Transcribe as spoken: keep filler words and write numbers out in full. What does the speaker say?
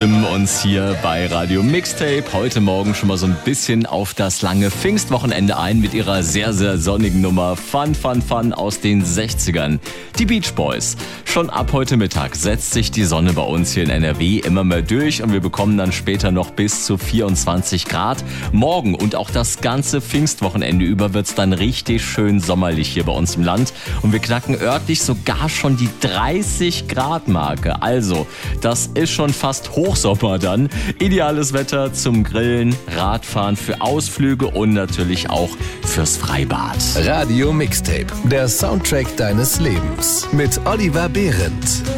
stimmen uns hier bei Radio Mixtape heute Morgen schon mal so ein bisschen auf das lange Pfingstwochenende ein mit ihrer sehr, sehr sonnigen Nummer Fun, Fun, Fun aus den sechzigern. Die Beach Boys. Schon ab heute Mittag setzt sich die Sonne bei uns hier in N R W immer mehr durch und wir bekommen dann später noch bis zu vierundzwanzig Grad. Morgen und auch das ganze Pfingstwochenende über wird es dann richtig schön sommerlich hier bei uns im Land und wir knacken örtlich sogar schon die dreißig Grad Marke. Also, das ist schon fast Hochsommer dann. Ideales Wetter zum Grillen, Radfahren, für Ausflüge und natürlich auch fürs Freibad. Radio Mixtape, der Soundtrack deines Lebens mit Oliver Behrendt.